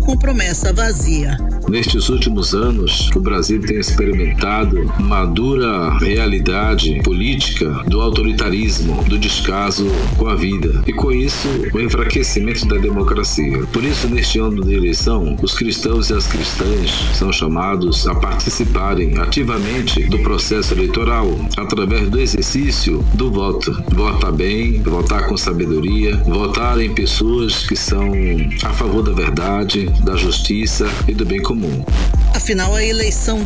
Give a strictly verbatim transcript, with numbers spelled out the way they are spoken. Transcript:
com promessa vazia. Nestes últimos anos, o Brasil tem experimentado uma dura realidade política do autoritarismo, do descaso com a vida e, com isso, o enfraquecimento da democracia. Por isso, neste ano de eleição, os cristãos e as cristãs são chamados a participarem ativamente do processo eleitoral através do exercício do voto. Votar bem, votar com sabedoria, votar em pessoas que são a favor da verdade, da justiça e do bem comum. Afinal, a eleição